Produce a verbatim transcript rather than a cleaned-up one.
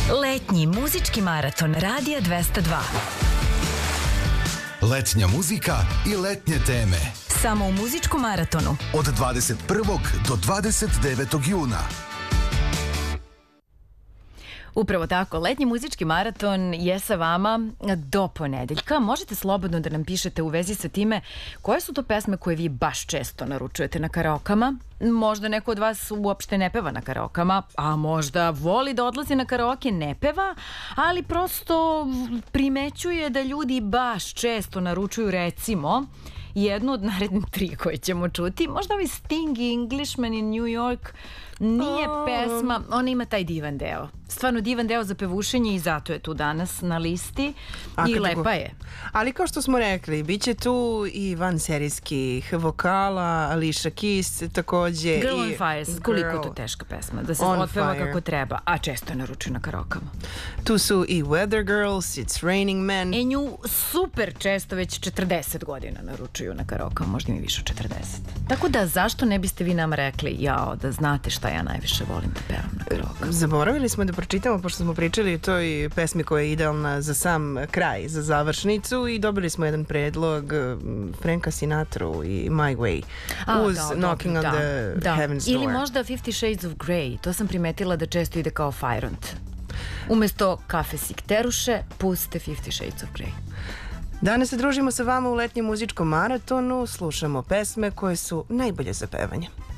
Letnji muzički maraton Radija dvesta dva. Letnja muzika i letnje teme. Samo u muzičkom maratonu. Od dvadeset prvog do dvadeset devetog juna. Upravo tako, letnji muzički maraton je sa vama do ponedeljka. Možete slobodno da nam pišete u vezi sa time koje su to pesme koje vi baš često naručujete na karaokama. Možda neko od vas uopšte ne peva na karaokama, a možda voli da odlazi na karaoke, ne peva, ali prosto primećuje da ljudi baš često naručuju, recimo, jednu od narednih tri koje ćemo čuti. Možda ovaj Sting i Englishman in New York nije pesma, ona ima taj divan deo. Stvarno divan deo za pevušenje i zato je tu danas na listi i lepa je. Ali kao što smo rekli, bit će tu i vanserijskih vokala, Alicia Keys takođe. Girl on Fire, koliko to teška pesma, da se otpeva kako treba, a često je naručuju na karaokama. Tu su i Weather Girls, It's Raining Men. E nju super često već četrdeset godina naručuju na karaokama, možda mi više od četrdeset. Tako da zašto ne biste vi nama rekli, jao, da znate šta ja najviše volim da pevam na karaokama? Zaboravili smo da pročitamo, pošto smo pričali o toj pesmi koja je idealna za sam kraj, za završnicu, i dobili smo jedan predlog Franka Sinatru i My Way uz Knocking on the Heaven's Door. Ili možda Fifty Shades of Grey, to sam primetila da često ide kao fajront. Umesto kafe sikteruše, puste Fifty Shades of Grey. Danas se družimo sa vama u letnjem muzičkom maratonu, slušamo pesme koje su najbolje za pevanje.